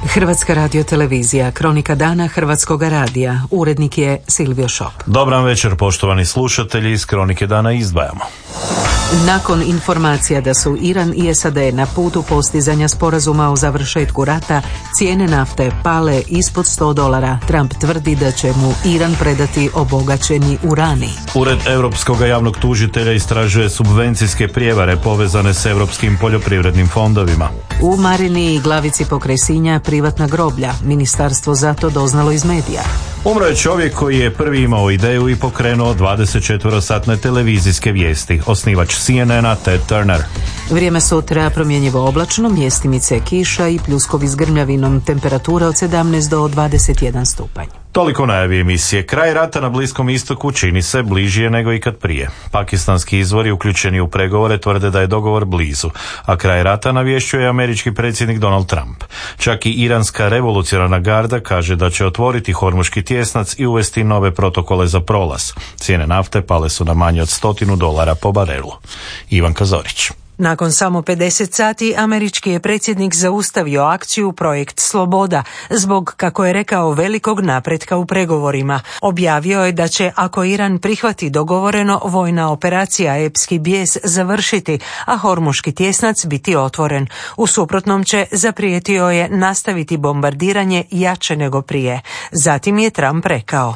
Hrvatska radiotelevizija, kronika dana Hrvatskog radija. Urednik je Silvio Šop. Dobar večer, poštovani slušatelji, iz kronike dana izdvajamo. Nakon informacija da su Iran i SAD na putu postizanja sporazuma o završetku rata, cijene nafte pale ispod $100. Trump tvrdi da će mu Iran predati obogaćeni urani. Ured Europskog javnog tužitelja istražuje subvencijske prijevare povezane s europskim poljoprivrednim fondovima. U Marini i Glavici pokraj Sinja privatna groblja. Ministarstvo zato doznalo iz medija. Umro je čovjek koji je prvi imao ideju i pokrenuo 24-satne televizijske vijesti, osnivač CNN-a Ted Turner. Vrijeme sutra promjenjivo oblačno, mjestimice kiša i pljuskovi s grmljavinom, temperatura od 17 do 21 stupanj. Toliko najavi emisije. Kraj rata na Bliskom istoku čini se bližije nego ikad prije. Pakistanski izvori uključeni u pregovore tvrde da je dogovor blizu, a kraj rata navješćuje američki predsjednik Donald Trump. Čak i iranska revolucionarna garda kaže da će otvoriti Hormuški tjesnac i uvesti nove protokole za prolaz. Cijene nafte pale su na manje od $100 po barelu. Ivanka Zorić. Nakon samo 50 sati američki je predsjednik zaustavio akciju Projekt Sloboda zbog, kako je rekao, velikog napretka u pregovorima. Objavio je da će, ako Iran prihvati dogovoreno, vojna operacija Epski bijes završiti, a Hormuški tjesnac biti otvoren. U suprotnom će, zaprijetio je, nastaviti bombardiranje jače nego prije. Zatim je Trump rekao: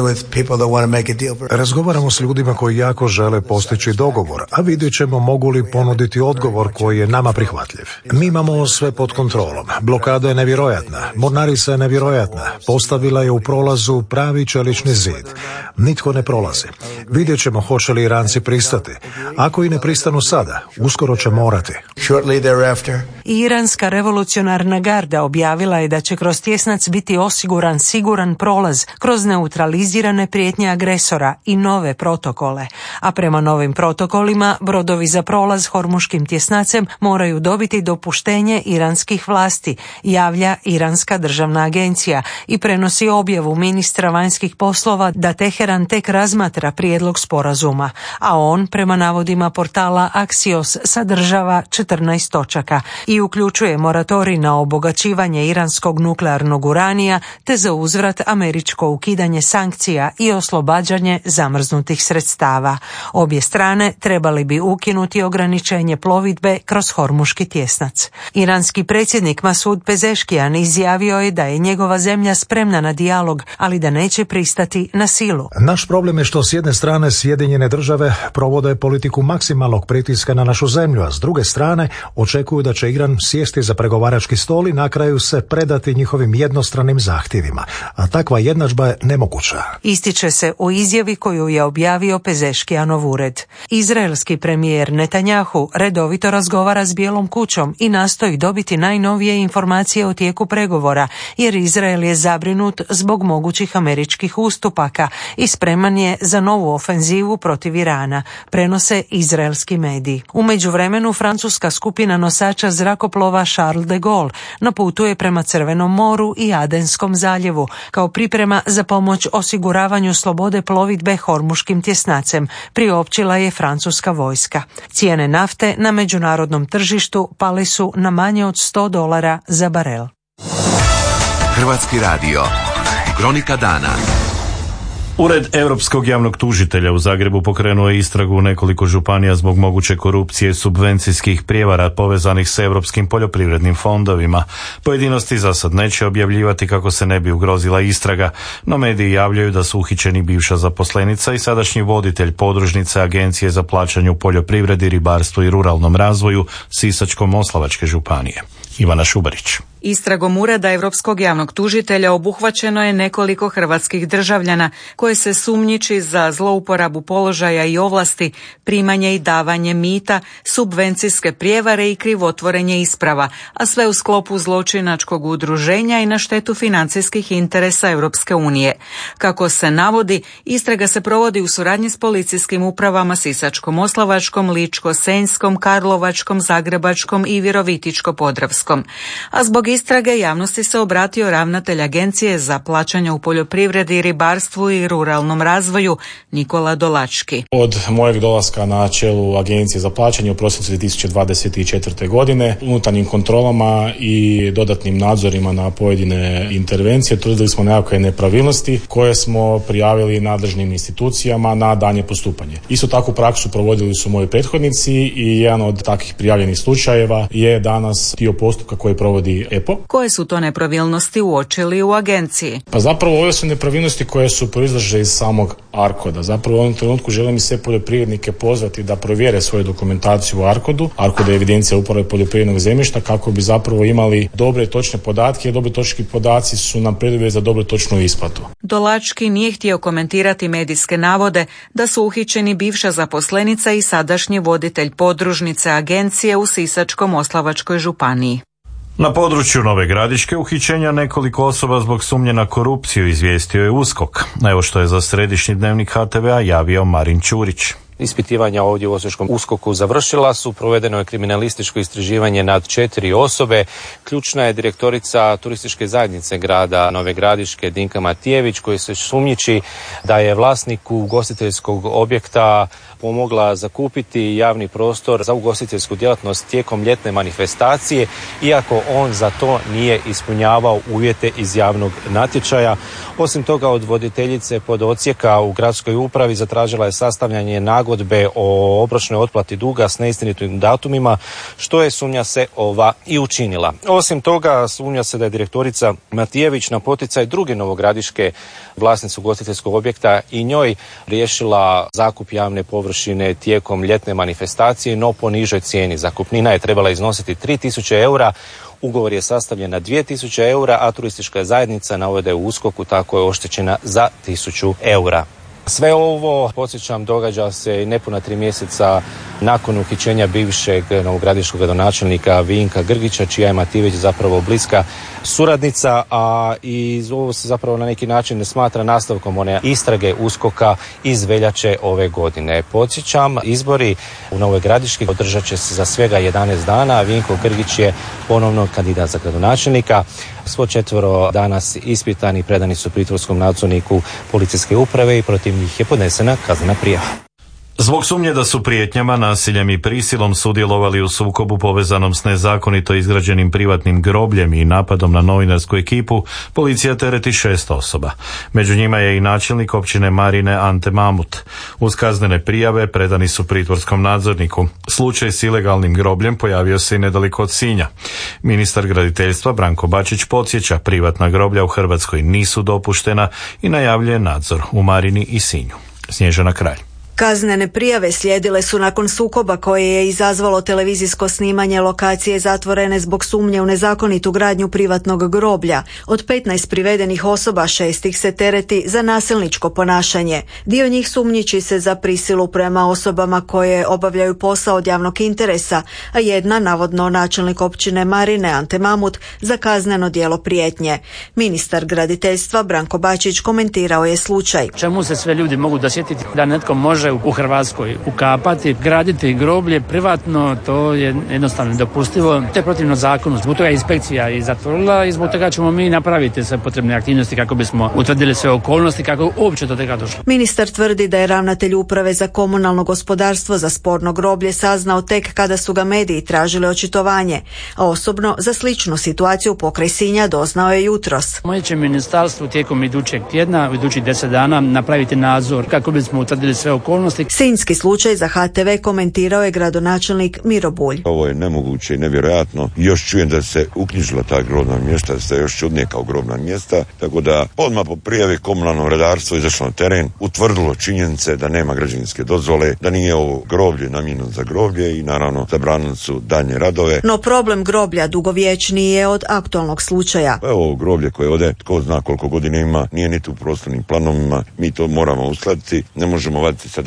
Razgovaramo s ljudima koji jako žele postići dogovor, a vidjet ćemo mogu li ponuditi odgovor koji je nama prihvatljiv. Mi imamo sve pod kontrolom. Blokada je nevjerojatna. Mornarica je nevjerojatna. Postavila je u prolazu pravi čelični zid. Nitko ne prolazi. Vidjet ćemo hoće li Iranci pristati. Ako i ne pristanu sada, uskoro će morati. Iranska revolucionarna garda objavila je da će kroz tjesnac biti osiguran siguran prolaz kroz neutralizirane prijetnje agresora i nove protokole. A prema novim protokolima, brodovi za prolaz Hormuškim tjesnacem moraju dobiti dopuštenje iranskih vlasti, javlja Iranska državna agencija i prenosi objavu ministra vanjskih poslova da Teheran tek razmatra prijedlog sporazuma, a on, prema navodima portala Axios, sadržava 14 točaka i uključuje moratorij na obogaćivanje iranskog nuklearnog uranija te za uzvrat američko ukidanje sankcija i oslobađanje zamrznutih sredstava. Obje strane trebali bi ukinuti ograničenje plovidbe kroz Hormuški tjesnac. Iranski predsjednik Masud Pezeškijan izjavio je da je njegova zemlja spremna na dijalog, ali da neće pristati na silu. Naš problem je što s jedne strane Sjedinjene države provode politiku maksimalnog pritiska na našu zemlju, a s druge strane očekuju da će Iran sjesti za pregovarački stol i na kraju se predati njihovim jednostranim zahtjevima, a takva jednadžba je nemoguća. Ističe se u izjavi koju je objavio Pezeškijanov ured. Izraelski premijer Netanjahu redovito razgovara s Bijelom kućom i nastoji dobiti najnovije informacije o tijeku pregovora, jer Izrael je zabrinut zbog mogućih američkih ustupaka i spreman je za novu ofenzivu protiv Irana, prenose izraelski mediji. U međuvremenu francuska skupina nosača zrakoplova Charles de Gaulle na putu je prema Crvenom moru i Adenskom zaljevu kao priprema za pomoć osiguravanju slobode plovidbe Hormuškim tjesnacem, priopćila je francuska vojska. Cijene nafte na međunarodnom tržištu pale su na manje od $100 za barel. Hrvatski radio, kronika dana. Ured Europskog javnog tužitelja u Zagrebu pokrenuo je istragu u nekoliko županija zbog moguće korupcije subvencijskih prijevara povezanih s europskim poljoprivrednim fondovima. Pojedinosti za sad neće objavljivati kako se ne bi ugrozila istraga, no mediji javljaju da su uhićeni bivša zaposlenica i sadašnji voditelj podružnice Agencije za plaćanje u poljoprivredi, ribarstvu i ruralnom razvoju Sisačko-moslavačke županije. Ivana Šubarić. Istragom Ureda Europskog javnog tužitelja obuhvaćeno je nekoliko hrvatskih državljana koje se sumnjiči za zlouporabu položaja i ovlasti, primanje i davanje mita, subvencijske prijevare i krivotvorenje isprava, a sve u sklopu zločinačkog udruženja i na štetu financijskih interesa Europske unije. Kako se navodi, istraga se provodi u suradnji s policijskim upravama Sisačko-moslavačkom, Ličko-senjskom, Karlovačkom, Zagrebačkom i Virovitičko-podravskom. Hrvatskom. A zbog istrage javnosti se obratio ravnatelj Agencije za plaćanje u poljoprivredi, ribarstvu i ruralnom razvoju Nikola Dolački. Od mojeg dolaska na čelu Agencije za plaćanje u prosincu 2024. godine unutarnjim kontrolama i dodatnim nadzorima na pojedine intervencije utvrdili smo nekakve nepravilnosti koje smo prijavili nadležnim institucijama na daljnje postupanje. Isto takvu praksu provodili su moji prethodnici i jedan od takvih prijavljenih slučajeva je danas dio postupka koji provodi EPO. Koje su to nepravilnosti uočili u agenciji? Pa zapravo ove su nepravilnosti koje su proizašle iz samog ARKOD-a. Zapravo u ovom trenutku želim i sve poljoprivrednike pozvati da provjere svoju dokumentaciju u ARKOD-u. ARKOD je evidencija uporabe poljoprivrednog zemljišta kako bi zapravo imali dobre i točne podatke, jer dobri točni podaci su nam preduvjet za dobru točnu isplatu. Dolački nije htio komentirati medijske navode da su uhićeni bivša zaposlenica i sadašnji voditelj podružnice agencije u Sisačko-moslavačkoj županiji. Na području Nove Gradiške uhićenja nekoliko osoba zbog sumnje na korupciju izvijestio je USKOK. Evo što je za središnji dnevnik HTV-a javio Marin Ćurić. Ispitivanja ovdje u Osječkom USKOK-u završila su, provedeno je kriminalističko istraživanje nad 4 osobe. Ključna je direktorica turističke zajednice grada Nove Gradiške Dinka Matijević, koji se sumnjiči da je vlasniku ugostiteljskog objekta pomogla zakupiti javni prostor za ugostiteljsku djelatnost tijekom ljetne manifestacije, iako on za to nije ispunjavao uvjete iz javnog natječaja. Osim toga, od voditeljice pododsjeka u gradskoj upravi zatražila je sastavljanje nagodbe o obročnoj otplati duga s neistinitim datumima, što je, sumnja se, ova i učinila. Osim toga, sumnja se da je direktorica Matijević na poticaj druge novogradiške vlasnice ugostiteljskog objekta i njoj riješila zakup javne površine tijekom ljetne manifestacije, no po nižoj cijeni. Zakupnina je trebala iznositi 3.000 eura, ugovor je sastavljen na 2.000 eura, a turistička zajednica navode u USKOK-u tako je oštećena za 1.000 eura. Sve ovo, podsjećam, događa se i nepuna 3 mjeseca nakon uhićenja bivšeg novogradiškog gradonačelnika Vinka Grgića, čija je Matijević zapravo bliska suradnica, a i ovo se zapravo na neki način ne smatra nastavkom one istrage USKOK-a iz veljače ove godine. Podsjećam, izbori u Novoj Gradiški održat će se za svega 11 dana, a Vinko Grgić je ponovno kandidat za gradonačelnika. Svo 4 danas ispitani predani su pritvorskom nadzorniku policijske uprave i protiv njih je podnesena kaznena prijava. Zbog sumnje da su prijetnjama, nasiljem i prisilom sudjelovali u sukobu povezanom s nezakonito izgrađenim privatnim grobljem i napadom na novinarsku ekipu, policija tereti 6 osoba. Među njima je i načelnik općine Marine Ante Mamut. Uz kaznene prijave predani su pritvorskom nadzorniku. Slučaj s ilegalnim grobljem pojavio se i nedaleko od Sinja. Ministar graditeljstva Branko Bačić podsjeća, privatna groblja u Hrvatskoj nisu dopuštena i najavljuje nadzor u Marini i Sinju. Snježana Kralj. Kaznene prijave slijedile su nakon sukoba koje je izazvalo televizijsko snimanje lokacije zatvorene zbog sumnje u nezakonitu gradnju privatnog groblja. Od 15 privedenih osoba 6 ih se tereti za nasilničko ponašanje. Dio njih sumnjiči se za prisilu prema osobama koje obavljaju posao od javnog interesa, a jedna, navodno načelnik općine Marine Ante Mamut, za kazneno djelo prijetnje. Ministar graditeljstva Branko Bačić komentirao je slučaj. Čemu se sve ljudi mogu dosjetiti da netko može u Hrvatskoj ukapati, graditi groblje privatno, to je jednostavno nedopustivo, te protivno zakonu. Zbog toga je inspekcija i zatvorila i zbog toga ćemo mi napraviti sve potrebne aktivnosti kako bismo utvrdili sve okolnosti, kako uopće do toga došlo. Ministar tvrdi da je ravnatelj uprave za komunalno gospodarstvo za sporno groblje saznao tek kada su ga mediji tražili očitovanje, a osobno za sličnu situaciju pokraj Sinja doznao je jutros. Moje će ministarstvo tijekom idućeg tjedna, idućih 10 dana napraviti nadzor kako bismo utvrdili sve okolnosti. Sinjski slučaj za HTV komentirao je gradonačelnik Miro Bulj. Ovo je nemoguće i nevjerojatno. Još čujem da se uknjižila ta grobna mjesta, da se još čudnije kao grobna mjesta, tako da odmah po prijavi komunalno redarstvo izašlo na teren, utvrdilo činjenice da nema građevinske dozvole, da nije ovo groblje namijenjeno za groblje i naravno zabranili su daljnje radove. No problem groblja dugovječniji je od aktualnog slučaja. Ovo groblje koje ovdje tko zna koliko godina ima, nije niti u prostornim planovima, mi to moramo uskladiti, ne možemo vaditi sad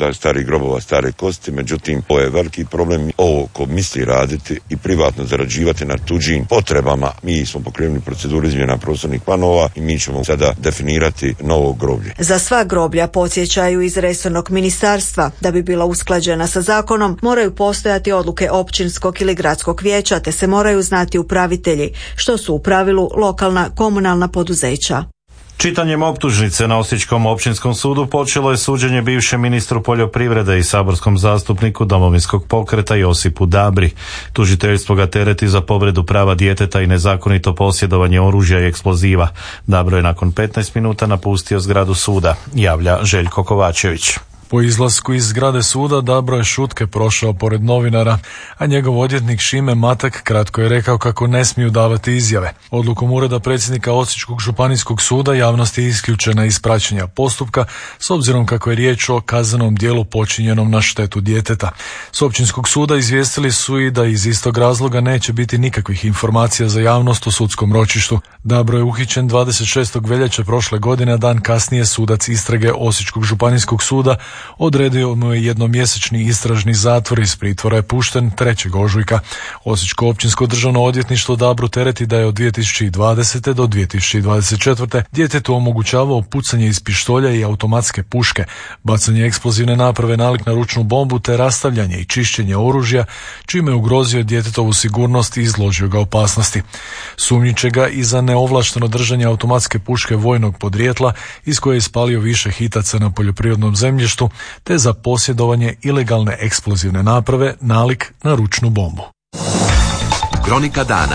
otpada, starih grobova, stare kosti, međutim ovo je veliki problem. Ovo ko misli raditi i privatno zarađivati na tuđim potrebama, mi smo pokrenuli proceduru izmjena prostornih planova i mi ćemo sada definirati novo groblje. Za sva groblja, podsjećaju iz resornog ministarstva, da bi bila usklađena sa zakonom, moraju postojati odluke općinskog ili gradskog vijeća, te se moraju znati upravitelji, što su u pravilu lokalna komunalna poduzeća. Čitanjem optužnice na Osječkom općinskom sudu počelo je suđenje bivšem ministru poljoprivrede i saborskom zastupniku Domovinskog pokreta Josipu Dabri. Tužiteljstvo ga tereti za povredu prava djeteta i nezakonito posjedovanje oružja i eksploziva. Dabro je nakon 15 minuta napustio zgradu suda, javlja Željko Kovačević. Po izlasku iz zgrade suda Dabro je šutke prošao pored novinara, a njegov odvjetnik Šime Matak kratko je rekao kako ne smiju davati izjave. Odlukom ureda predsjednika Osječkog županijskog suda javnost je isključena iz praćenja postupka s obzirom kako je riječ o kaznenom djelu počinjenom na štetu djeteta. S općinskog suda izvijestili su i da iz istog razloga neće biti nikakvih informacija za javnost o sudskom ročištu. Dabro je uhićen 26. veljače prošle godine, a dan kasnije sudac istrage Osječkog županijskog suda odredio mu je jednomjesečni istražni zatvor, iz pritvora je pušten 3. ožujka. Osječko općinsko državno odvjetništvo Dabru tereti da je od 2020. do 2024. djetetu omogućavao pucanje iz pištolja i automatske puške, bacanje eksplozivne naprave nalik na ručnu bombu te rastavljanje i čišćenje oružja, čime je ugrozio djetetovu sigurnost i izložio ga opasnosti. Sumnjiče ga i za neovlašteno držanje automatske puške vojnog podrijetla iz koje je ispalio više hitaca na poljoprivrednom zemljištu, te za posjedovanje ilegalne eksplozivne naprave nalik na ručnu bombu. Kronika dana.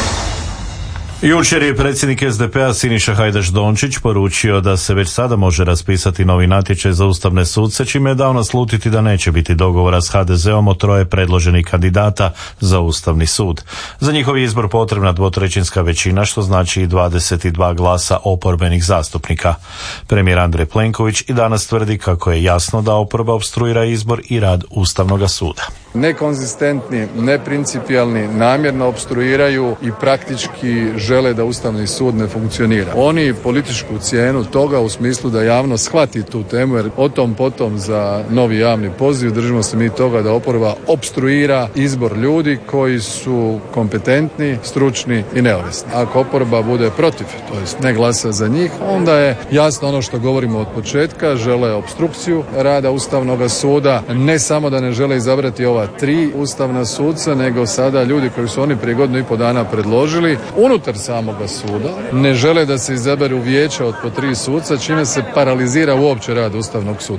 Jučer je predsjednik SDP-a Siniša Hajdaš Dončić poručio da se već sada može raspisati novi natječaj za ustavne suce, čime je dao naslutiti da neće biti dogovora s HDZ-om o 3 predloženih kandidata za Ustavni sud. Za njihov izbor potrebna 2/3 većina, što znači i 22 glasa oporbenih zastupnika. Premijer Andrej Plenković i danas tvrdi kako je jasno da oporba opstruira izbor i rad Ustavnog suda. Nekonzistentni, neprincipijalni, namjerno opstruiraju i praktički žele da Ustavni sud ne funkcionira. Oni političku cijenu toga u smislu da javnost shvati tu temu, jer o tom potom za novi javni poziv držimo se mi toga da oporba opstruira izbor ljudi koji su kompetentni, stručni i neovisni. Ako oporba bude protiv, to jest ne glasa za njih, onda je jasno ono što govorimo od početka, žele opstrukciju rada Ustavnog suda, ne samo da ne žele izabrati ova 3 ustavna suca, nego sada ljudi koji su oni prije 1,5 godina dana predložili unutar samoga suda ne žele da se izaberu vijeća od po 3 suca, čime se paralizira uopće rad Ustavnog suda.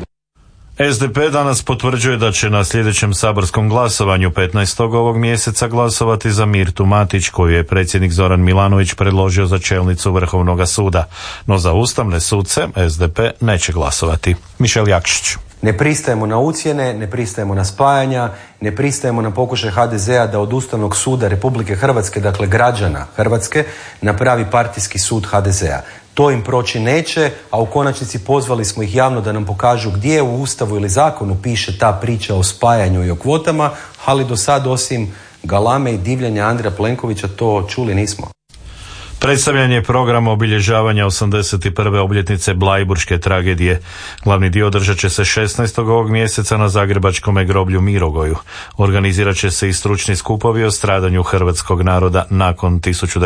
SDP danas potvrđuje da će na sljedećem saborskom glasovanju 15. ovog mjeseca glasovati za Mirtu Matić, koju je predsjednik Zoran Milanović predložio za čelnicu Vrhovnog suda. No za ustavne suce SDP neće glasovati. Mišel Jakšić. Ne pristajemo na ucjene, ne pristajemo na spajanja, ne pristajemo na pokušaj HDZ-a da od Ustavnog suda Republike Hrvatske, dakle građana Hrvatske, napravi partijski sud HDZ-a. To im proći neće, a u konačnici pozvali smo ih javno da nam pokažu gdje u Ustavu ili zakonu piše ta priča o spajanju i o kvotama, ali do sad osim galame i divljanja Andreja Plenkovića to čuli nismo. Predstavljanje programa obilježavanja 81. obljetnice Blajburške tragedije. Glavni dio održat će se 16. ovog mjeseca na zagrebačkom groblju Mirogoju. Organizirat će se i stručni skupovi o stradanju hrvatskog naroda nakon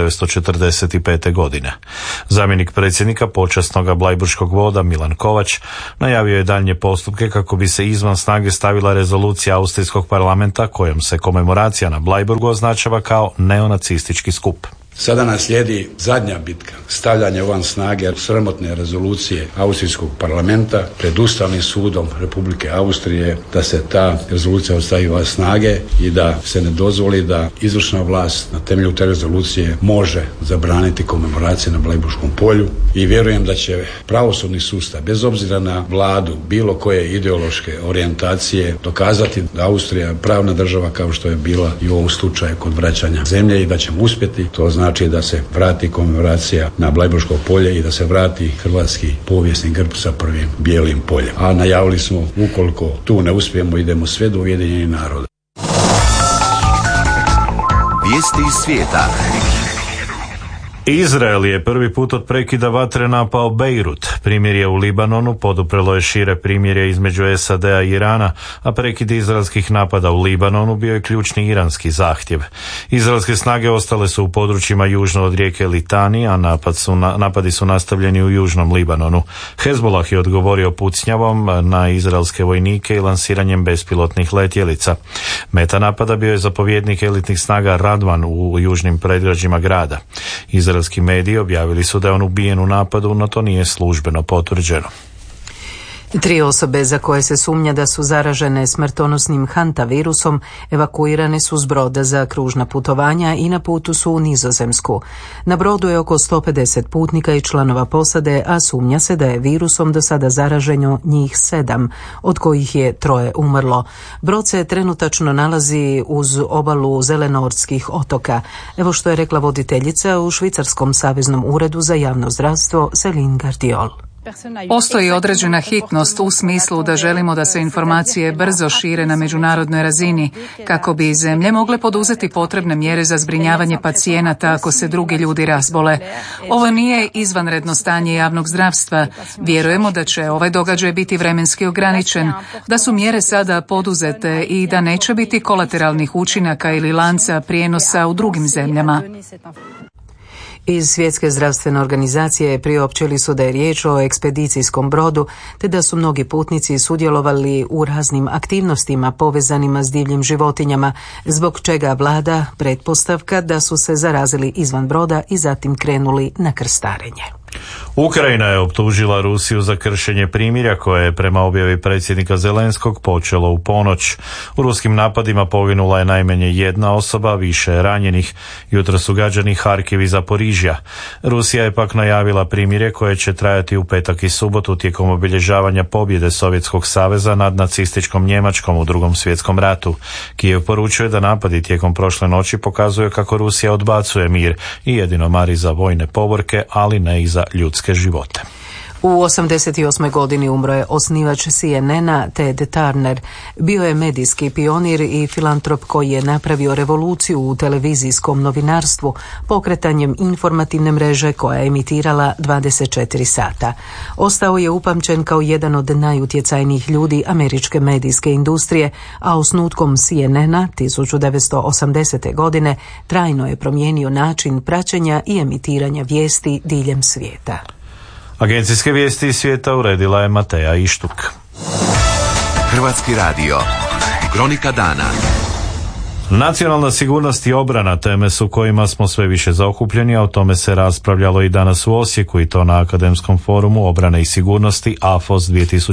1945. godine. Zamjenik predsjednika počasnog Blajburškog voda Milan Kovač najavio je daljnje postupke kako bi se izvan snage stavila rezolucija Austrijskog parlamenta kojom se komemoracija na Blajburgu označava kao neonacistički skup. Sada nas slijedi zadnja bitka, stavljanje van snage sramotne rezolucije Austrijskog parlamenta pred Ustavnim sudom Republike Austrije, da se ta rezolucija stavi van snage i da se ne dozvoli da izvršna vlast na temelju te rezolucije može zabraniti komemoracije na Blajburškom polju. I vjerujem da će pravosudni sustav, bez obzira na vladu bilo koje ideološke orijentacije, dokazati da Austrija je pravna država kao što je bila i u ovom slučaju kod vraćanja zemlje i da ćemo uspjeti. To znači da se vrati komemoracija na Blajburško polje i da se vrati hrvatski povijesni grb sa prvim bijelim poljem. A najavili smo, ukoliko tu ne uspijemo, idemo sve do Ujedinjenih naroda. Vijesti iz svijeta. Izrael je prvi put od prekida vatre napao Bejrut. Primirje u Libanonu poduprelo je šire primirje između SAD-a i Irana, a prekid izraelskih napada u Libanonu bio je ključni iranski zahtjev. Izraelske snage ostale su u područjima južno od rijeke Litani, a napadi su nastavljeni u južnom Libanonu. Hezbollah je odgovorio pucnjavom na izraelske vojnike i lansiranjem bespilotnih letjelica. Meta napada bio je zapovjednik elitnih snaga Radvan u južnim predgrađima grada. Izraelski mediji objavili su da je on ubijen u napadu, no to nije službeno potvrđeno. 3 osobe za koje se sumnja da su zaražene smrtonosnim hantavirusom evakuirane su s broda za kružna putovanja i na putu su u Nizozemsku. Na brodu je oko 150 putnika i članova posade, a sumnja se da je virusom do sada zaraženo njih 7, od kojih je 3 umrlo. Brod se trenutačno nalazi uz obalu Zelenortskih otoka. Evo što je rekla voditeljica u Švicarskom saveznom uredu za javno zdravstvo Céline Gardiol. Postoji određena hitnost u smislu da želimo da se informacije brzo šire na međunarodnoj razini, kako bi zemlje mogle poduzeti potrebne mjere za zbrinjavanje pacijenata ako se drugi ljudi razbole. Ovo nije izvanredno stanje javnog zdravstva. Vjerujemo da će ovaj događaj biti vremenski ograničen, da su mjere sada poduzete i da neće biti kolateralnih učinaka ili lanca prijenosa u drugim zemljama. Iz Svjetske zdravstvene organizacije priopćili su da je riječ o ekspedicijskom brodu, te da su mnogi putnici sudjelovali u raznim aktivnostima povezanima s divljim životinjama, zbog čega vlada pretpostavka da su se zarazili izvan broda i zatim krenuli na krstarenje. Ukrajina je optužila Rusiju za kršenje primirja koje je prema objavi predsjednika Zelenskog počelo u ponoć. U ruskim napadima poginula je najmanje 1 osoba, više je ranjenih. Jutros su gađani Harkiv i Zaporižja. Rusija je pak najavila primirje koje će trajati u petak i subotu tijekom obilježavanja pobjede Sovjetskog saveza nad nacističkom Njemačkom u Drugom svjetskom ratu. Kijev poručuje da napadi tijekom prošle noći pokazuje kako Rusija odbacuje mir i jedino mari za vojne povorke, ali ne i za ljudske živote. U 88. godini umro je osnivač CNN-a Ted Turner. Bio je medijski pionir i filantrop koji je napravio revoluciju u televizijskom novinarstvu pokretanjem informativne mreže koja je emitirala 24 sata. Ostao je upamćen kao jedan od najutjecajnijih ljudi američke medijske industrije, a osnutkom CNN-a 1980. godine trajno je promijenio način praćenja i emitiranja vijesti diljem svijeta. Agencijske vijesti iz svijeta uredila je Mateja Ištuk. Hrvatski radio. Kronika dana. Nacionalna sigurnost i obrana teme su kojima smo sve više zaokupljeni, a o tome se raspravljalo i danas u Osijeku i to na Akademskom forumu obrane i sigurnosti AFOS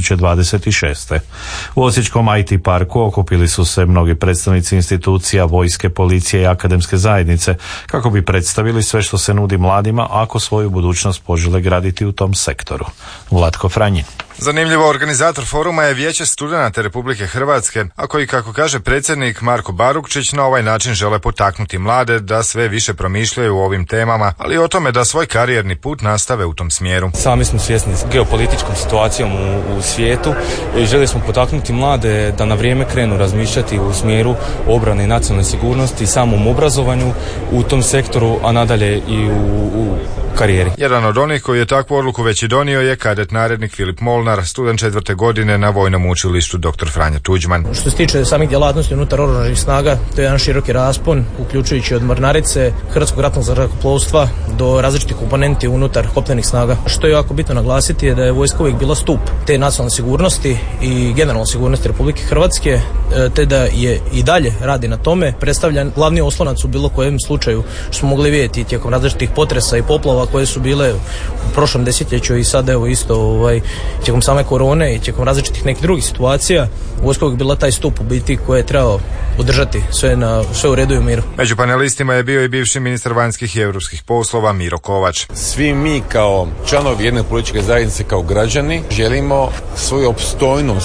2026. U Osječkom IT parku okupili su se mnogi predstavnici institucija, vojske, policije i akademske zajednice kako bi predstavili sve što se nudi mladima ako svoju budućnost požele graditi u tom sektoru. Vlatko Franjin. Zanimljivo, organizator foruma je Vijeće studenata Republike Hrvatske, a koji, kako kaže predsjednik Marko Barukčić, na ovaj način žele potaknuti mlade da sve više promišljaju o ovim temama, ali i o tome da svoj karijerni put nastave u tom smjeru. Sami smo svjesni s geopolitičkom situacijom u svijetu i željeli smo potaknuti mlade da na vrijeme krenu razmišljati u smjeru obrane i nacionalne sigurnosti i samom obrazovanju u tom sektoru, a nadalje i u karijeri. Jedan od onih koji je takvu odluku već i donio je kadet narednik Filip Molnar, student 4. godine na Vojnom učilištu dr. Franjo Tuđman. Što se tiče samih djelatnosti unutar oružanih snaga, to je jedan široki raspon, uključujući od mornarice, Hrvatskog ratnog zrakoplovstva do različitih komponenti unutar kopnenih snaga. Što je jako bitno naglasiti je da je vojska uvijek bila stup te nacionalne sigurnosti i generalne sigurnosti Republike Hrvatske, te da je i dalje radi na tome, predstavljan glavni oslonac u bilo kojem slučaju, što smo mogli vidjeti tijekom različitih potresa i poplava koje su bile u prošlom desetljeću i sad evo isto tijekom same korone i tijekom različitih nekih drugih situacija. Vojska je bila taj stup u biti koji je trebao održati sve u redu i u miru. Među panelistima je bio i bivši ministar vanjskih i europskih poslova Miro Kovač. Svi mi kao članovi jedne političke zajednice, kao građani, želimo svoju opstojnost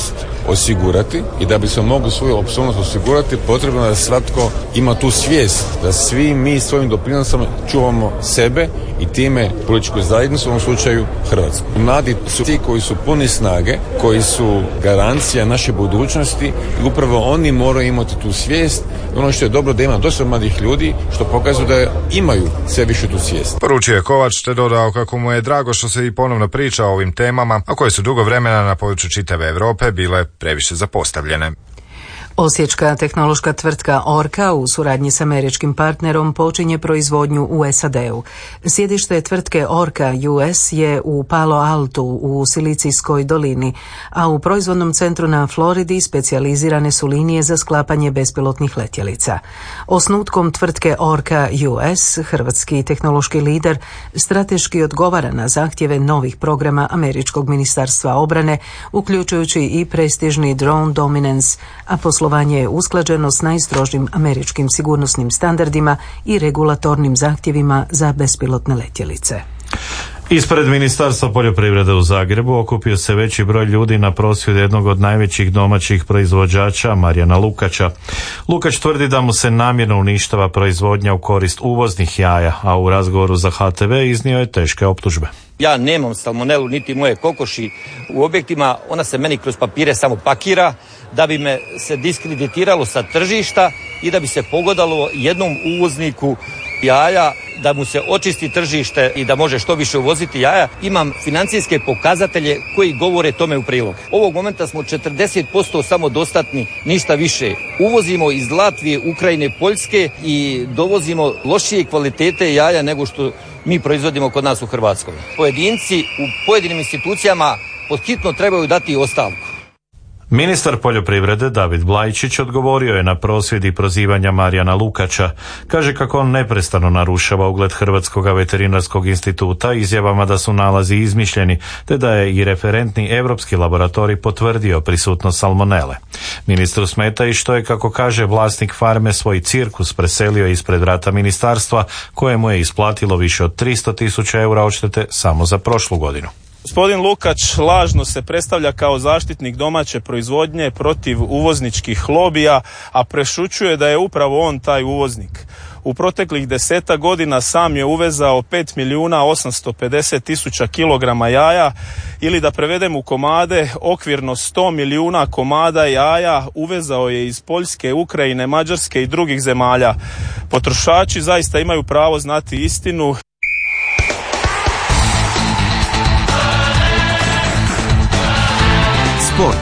osigurati i da bismo mogli svoju opstojnost osigurati, potrebno je da svatko ima tu svijest, da svi mi svojim doprinosom čuvamo sebe i time političku zajednicu, u ovom slučaju Hrvatsku. Mladi su ti koji su puni snage, koji su garancija naše budućnosti i upravo oni moraju imati tu svijest. Ono što je dobro da ima dosta mladih ljudi što pokazuje da imaju sve više tu svijest. Poručio je Kovač te dodao kako mu je drago što se i ponovno priča o ovim temama, a koje su dugo vremena na području čitave Europe bile previše zapostavljene. Osječka tehnološka tvrtka Orca u suradnji s američkim partnerom počinje proizvodnju u SAD-u. Sjedište tvrtke Orca US je u Palo Altu u Silicijskoj dolini, a u proizvodnom centru na Floridi specijalizirane su linije za sklapanje bespilotnih letjelica. Osnutkom tvrtke Orca US, hrvatski tehnološki lider strateški odgovara na zahtjeve novih programa američkog ministarstva obrane, uključujući i prestižni Drone Dominance, a poslovanje je usklađeno s najstrožim američkim sigurnosnim standardima i regulatornim zahtjevima za bespilotne letjelice. Ispred Ministarstva poljoprivrede u Zagrebu okupio se veći broj ljudi na prosvjed jednog od najvećih domaćih proizvođača, Marijana Lukača. Lukač tvrdi da mu se namjerno uništava proizvodnja u korist uvoznih jaja, a u razgovoru za HTV iznio je teške optužbe. Ja nemam salmonelu niti moje kokoši u objektima, ona se meni kroz papire samo pakira da bi me se diskreditiralo sa tržišta i da bi se pogodalo jednom uvozniku jaja, da mu se očisti tržište i da može što više uvoziti jaja. Imam financijske pokazatelje koji govore tome u prilog. Ovog momenta smo 40% samodostatni, ništa više. Uvozimo iz Latvije, Ukrajine, Poljske i dovozimo lošije kvalitete jaja nego što mi proizvodimo kod nas u Hrvatskoj. Pojedinci u pojedinim institucijama podhitno trebaju dati ostavku. Ministar poljoprivrede David Blajčić odgovorio je na prosvjed i prozivanja Marijana Lukača. Kaže kako on neprestano narušava ugled Hrvatskog veterinarskog instituta izjavama da su nalazi izmišljeni, te da je i referentni europski laboratorij potvrdio prisutnost salmonele. Ministru smeta i što je, kako kaže, vlasnik farme svoj cirkus preselio ispred vrata ministarstva, kojemu je isplatilo više od 300.000 eura odštete samo za prošlu godinu. Gospodin Lukač lažno se predstavlja kao zaštitnik domaće proizvodnje protiv uvozničkih lobija, a prešućuje da je upravo on taj uvoznik. U proteklih 10 godina sam je uvezao 5.850.000 kilograma jaja, ili da prevedem u komade, okvirno 100 milijuna komada jaja uvezao je iz Poljske, Ukrajine, Mađarske i drugih zemalja. Potrošači zaista imaju pravo znati istinu. Sport.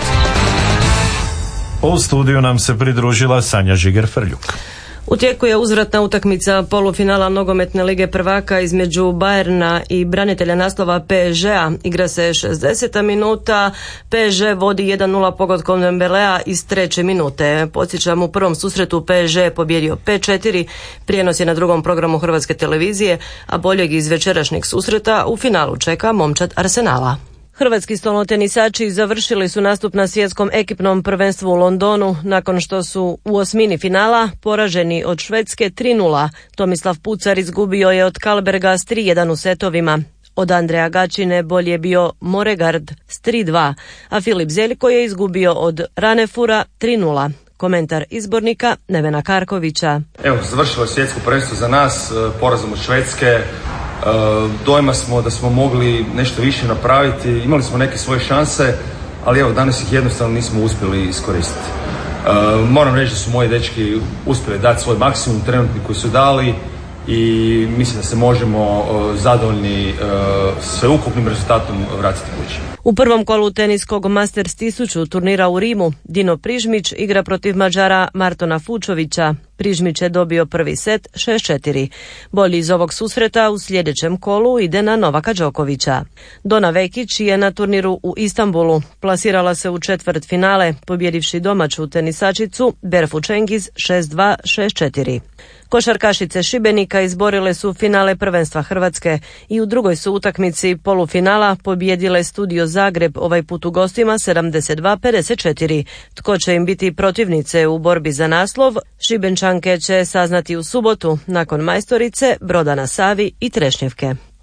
U studiju nam se pridružila Sanja Žiger-Frljuk. U tijeku je uzvratna utakmica polufinala nogometne lige prvaka između Bayerna i branitelja naslova PSG-a. Igra se 60. minuta, PSG vodi 1-0 pogodkom Dembelea iz 3. minute. Podsjećam, u prvom susretu PSG je pobjedio 5-4, prijenos je na drugom programu Hrvatske televizije, a boljeg iz večerašnjeg susreta u finalu čeka momčad Arsenala. Hrvatski stolnotenisači završili su nastup na svjetskom ekipnom prvenstvu u Londonu nakon što su u osmini finala poraženi od Švedske 3-0. Tomislav Pucar izgubio je od Kalberga s 3-1 u setovima. Od Andreja Gačine bolji je bio Moregard s 3-2, a Filip Zeljko je izgubio od Ranefura 3-0. Komentar izbornika Nevena Karkovića. Evo, završilo je svjetsko prvenstvo za nas, porazom od Švedske. Dojma smo da smo mogli nešto više napraviti, imali smo neke svoje šanse, ali evo, danas ih jednostavno nismo uspjeli iskoristiti. Moram reći da su moji dečki uspjeli dati svoj maksimum trenutni koji su dali i mislim da se možemo zadovoljni sveukupnim rezultatom vratiti kući. U prvom kolu teniskog Masters 1000 turnira u Rimu Dino Prižmić igra protiv Mađara Martona Fučovića. Prižmić je dobio prvi set 6-4. Bolji iz ovog susreta u sljedećem kolu ide na Novaka Đokovića. Dona Vekić je na turniru u Istanbulu. Plasirala se u četvrt finale, pobjedivši domaću tenisačicu Berfu Cengiz 6-2, 6-4. Košarkašice Šibenika izborile su finale prvenstva Hrvatske i u drugoj su utakmici polufinala pobjedile Studio Zagreb, ovaj put u gostima 72-54. Tko će im biti protivnice u borbi za naslov, Šibenčanke će saznati u subotu nakon majstorice, Broda na Savi i Trešnjevke.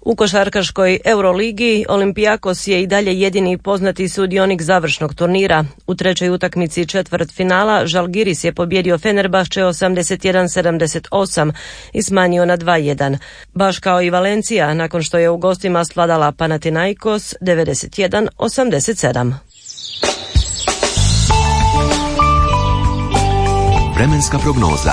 U košarkaškoj Euroligi Olympiakos je i dalje jedini poznati sudionik završnog turnira. U trećoj utakmici četvrtfinala Žalgiris je pobjedio Fenerbahče 81-78 i smanjio na 2-1. Baš kao i Valencija, nakon što je u gostima svladala Panathinaikos 91-87. Vremenska prognoza.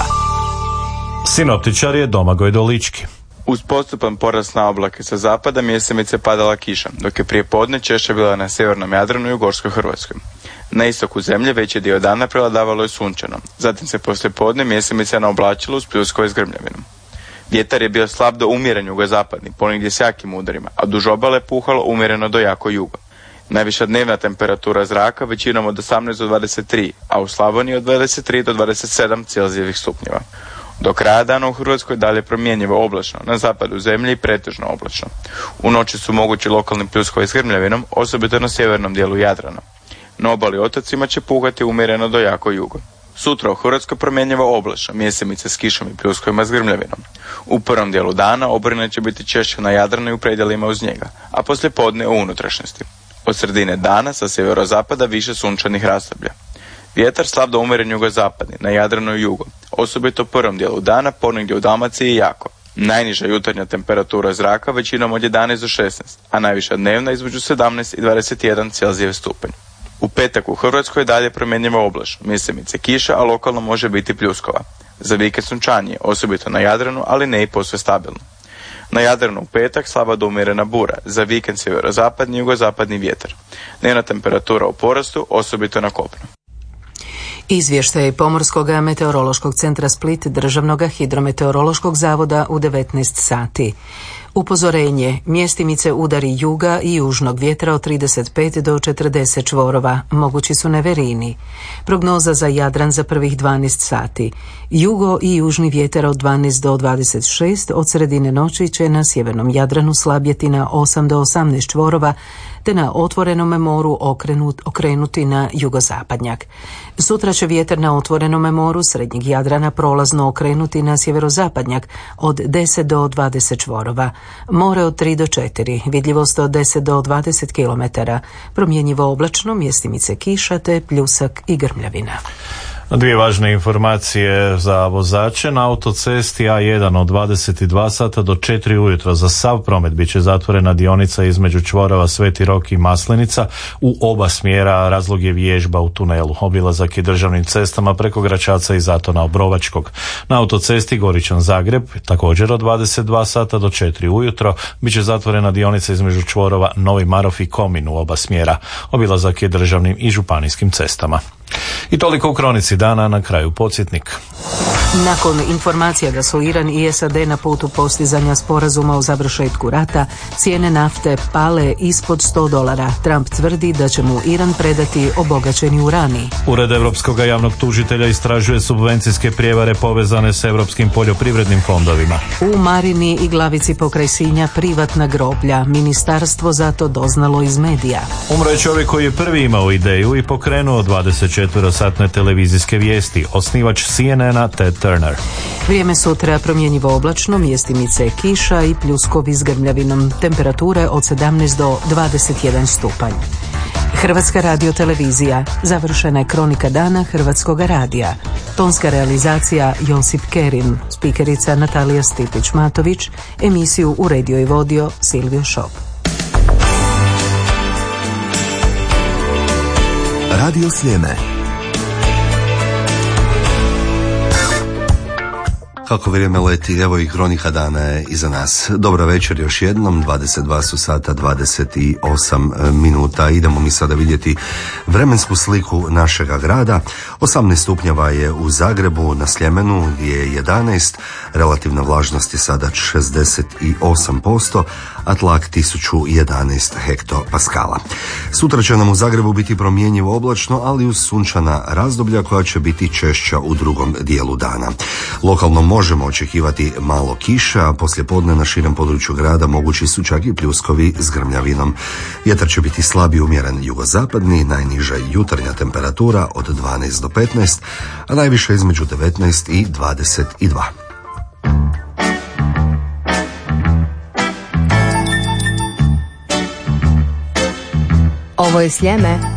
Sinoptičar je Domagoj Dolički. Uz postupan porast na oblake sa zapada mjesemice padala kiša, dok je prije podne češće bila na sjevernom Jadranu i u Gorskoj Hrvatskoj. Na istoku zemlje veći dio dana prevladavalo je sunčano, zatim se poslije podne mjesemice naoblačilo uz pljuskove s grmljavinom. Vjetar je bio slab do umjeren jugozapadni, ponegdje s jakim udarima, a duž obale puhalo umjereno do jako jugo. Najviša dnevna temperatura zraka većinom od 18 do 23, a u Slavoniji od 23 do 27 celzijevih stupnjeva. Do kraja dana u Hrvatskoj dalje promjenjivo oblačno, na zapadu zemlje i pretežno oblačno. U noći su mogući lokalni pljuskovi s grmljavinom, osobito na sjevernom dijelu Jadrana. Na obali otocima će puhati umjereno do jako jugo. Sutra u Hrvatskoj promjenjivo oblačno, mjesemice s kišom i pljuskovima s grmljavinom. U prvom dijelu dana oborine će biti češće na Jadranu i u predjelima uz njega, a poslije podne u unutrašnjosti. Od sredine dana sa sjeverozapada više sunčanih razdoblja. Vjetar slab do umjeren jugozapadni, na Jadranu i jugu, osobito u prvom dijelu dana, ponegdje u Dalmaciji i jako. Najniža jutarnja temperatura zraka većinom od 11 do 16, a najviša dnevna između 17 i 21 celzijev stupanj. U petak u Hrvatskoj dalje promjenjivo oblačno, mjesemice kiša, a lokalno može biti pljuskova. Za vikend sunčanije, osobito na Jadranu, ali ne i posve stabilno. Na Jadranu u petak slaba do umjerena bura, za vikend sjeverozapadni i jugozapadni vjetar. Dnevna temperatura u porastu, osobito na kopnu. Izvještaj Pomorskog meteorološkog centra Split Državnog hidrometeorološkog zavoda u 19 sati. Upozorenje, mjestimice udari juga i južnog vjetra od 35 do 40 čvorova, mogući su neverini. Prognoza za Jadran za prvih 12 sati. Jugo i južni vjetar od 12 do 26, od sredine noći će na sjevernom Jadranu slabjeti na 8 do 18 čvorova, te na otvorenom moru okrenuti na jugozapadnjak. Sutra će vjetar na otvorenom moru srednjeg Jadrana prolazno okrenuti na sjeverozapadnjak od 10 do 20 čvorova. More od 3 do 4, vidljivost od 10 do 20 km, promjenjivo oblačno, mjestimice kiša te pljusak i grmljavina. Dvije važne informacije za vozače. Na autocesti A1 od 22 sata do 4 ujutro za sav promet bit će zatvorena dionica između čvorova Sveti Rok i Maslenica u oba smjera. Razlog je vježba u tunelu. Obilazak je državnim cestama preko Gračaca i Zatona Obrovačkog. Na autocesti Goričan Zagreb također od 22 sata do 4 ujutro bit će zatvorena dionica između čvorova Novi Marof i Komin u oba smjera. Obilazak je državnim i županijskim cestama. I toliko u kronici dana, na kraju podsjetnik. Nakon informacija da su Iran i SAD na putu postizanja sporazuma o završetku rata, cijene nafte pale ispod $100. Trump tvrdi da će mu Iran predati obogaćeni urani. Ured Europskog javnog tužitelja istražuje subvencijske prijevare povezane s europskim poljoprivrednim fondovima. U Marini i Glavici pokraj Sinja privatna groblja. Ministarstvo zato doznalo iz medija. Umro je čovjek koji je prvi imao ideju i pokrenuo 24-satne televizijske vijesti, osnivač CNN-a Ted Turner. Vrijeme sutra promjenjivo oblačno, mjestimice kiša i pljuskovi s grmljavinom, temperature od 17 do 21 stupanj. Hrvatska radiotelevizija, završena je kronika dana Hrvatskog radija. Tonska realizacija Josip Kerin, spikerica Natalija Stipić-Matović, emisiju uredio i vodio Silvio Šop. Radio Sljeme. Kako vrijeme leti, evo i kronika dana je iza nas. Dobra večer još jednom, 22 su sata 28 minuta. Idemo mi sada vidjeti vremensku sliku našega grada. 18 stupnjeva je u Zagrebu, na Sljemenu je 11, relativna vlažnost je sada 68%, a tlak 1011 hektopaskala. Sutra će nam u Zagrebu biti promjenjivo oblačno, ali uz sunčana razdoblja koja će biti češća u drugom dijelu dana. Lokalno možemo očekivati malo kiše, a poslijepodne na širem području grada mogući su čak i pljuskovi s grmljavinom. Vjetar će biti slabiji umjeren jugozapadni, najniža jutarnja temperatura od 12 do 15, a najviše između 19 i 22. Ovo je Sljeme.